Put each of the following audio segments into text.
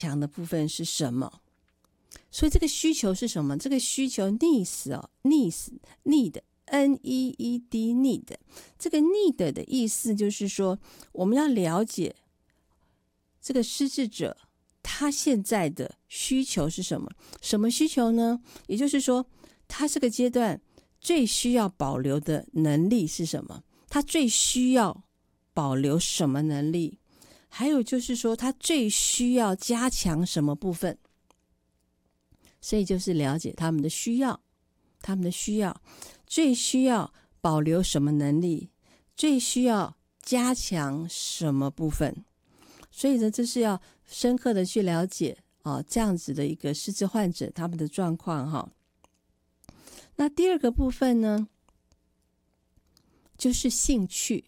强的部分是什么？所以这个需求是什么？这个需求 need N-E-E-D need， 这个 need 的意思就是说，我们要了解这个失智者他现在的需求是什么？什么需求呢？也就是说，他这个阶段最需要保留的能力是什么？他最需要保留什么能力？还有就是说，他最需要加强什么部分？所以就是了解他们的需要，最需要保留什么能力，最需要加强什么部分。所以呢，这是要深刻的去了解这样子的一个失智患者他们的状况那第二个部分呢，就是兴趣，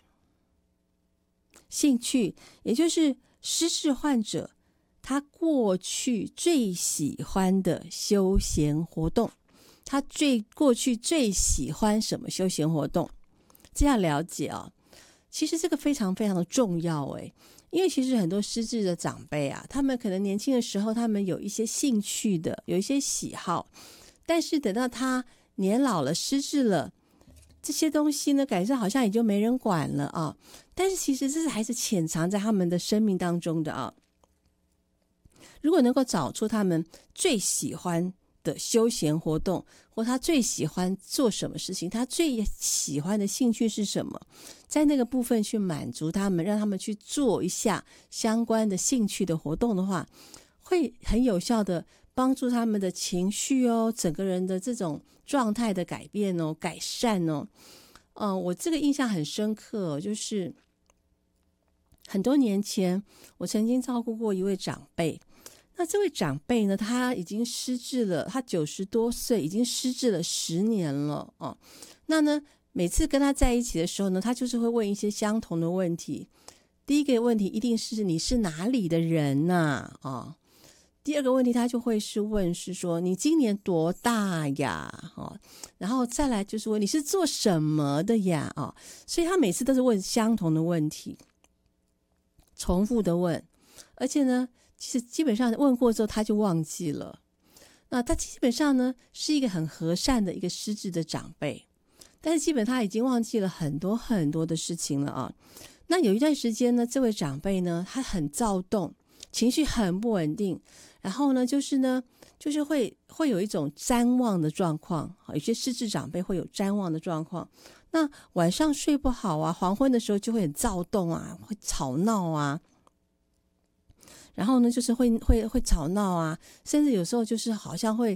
也就是失智患者他过去最喜欢的休闲活动，他过去最喜欢什么休闲活动？这样了解其实这个非常非常的重要因为其实很多失智的长辈他们可能年轻的时候他们有一些兴趣的，有一些喜好，但是等到他年老了失智了，这些东西呢感觉好像也就没人管了但是其实这还是潜藏在他们的生命当中的如果能够找出他们最喜欢的休闲活动，或他最喜欢做什么事情，他最喜欢的兴趣是什么，在那个部分去满足他们，让他们去做一下相关的兴趣的活动的话，会很有效的帮助他们的情绪整个人的这种状态的改变改善我这个印象很深刻就是很多年前我曾经照顾过一位长辈，那这位长辈呢，他已经失智了，他90多岁，已经失智了10年了那呢，每次跟他在一起的时候呢，他就是会问一些相同的问题。第一个问题一定是你是哪里的人呐第二个问题他就会是问是说你今年多大呀然后再来就是问你是做什么的呀所以他每次都是问相同的问题，重复的问，而且呢其实基本上问过之后他就忘记了。那他基本上呢是一个很和善的一个失智的长辈，但是基本他已经忘记了很多很多的事情了那有一段时间呢，这位长辈呢他很躁动，情绪很不稳定，然后呢就是会有一种谵妄的状况有些失智长辈会有谵妄的状况，那晚上睡不好黄昏的时候就会很躁动会吵闹然后呢就是会吵闹甚至有时候就是好像会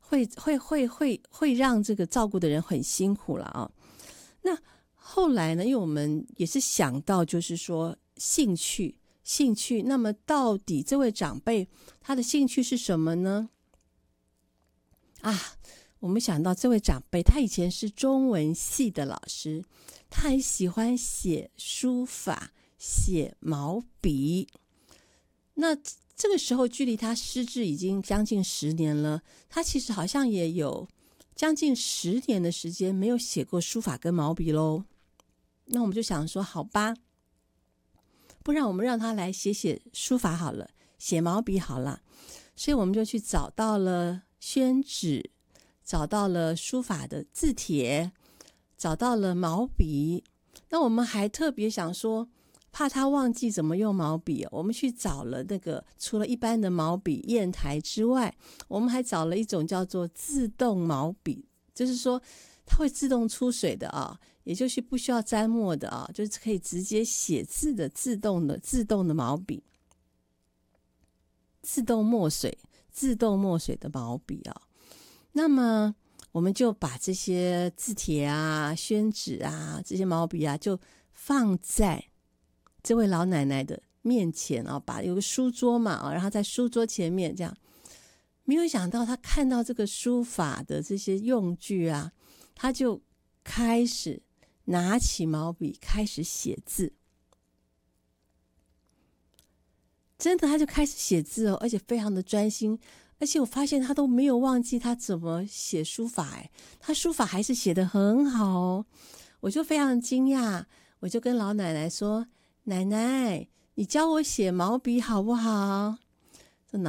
让这个照顾的人很辛苦了那后来呢，因为我们也是想到就是说兴趣，那么到底这位长辈他的兴趣是什么呢？我们想到这位长辈他以前是中文系的老师，他很喜欢写书法，写毛笔。那这个时候距离他失智已经将近10年了，他其实好像也有将近10年的时间没有写过书法跟毛笔咯。那我们就想说好吧，不然我们让他来写书法好了，写毛笔好了。所以我们就去找到了宣纸，找到了书法的字帖，找到了毛笔。那我们还特别想说怕他忘记怎么用毛笔我们去找了那个除了一般的毛笔砚台之外，我们还找了一种叫做自动毛笔，就是说它会自动出水的也就是不需要沾墨的就是可以直接写字的自动的毛笔，自动墨水的毛笔那么我们就把这些字帖宣纸这些毛笔就放在这位老奶奶的面前有个书桌嘛然后在书桌前面这样，没有想到他看到这个书法的这些用具他就开始拿起毛笔开始写字，真的他就开始写字而且非常的专心，而且我发现他都没有忘记他怎么写书法他书法还是写得很好我就非常惊讶，我就跟老奶奶说，奶奶你教我写毛笔好不好？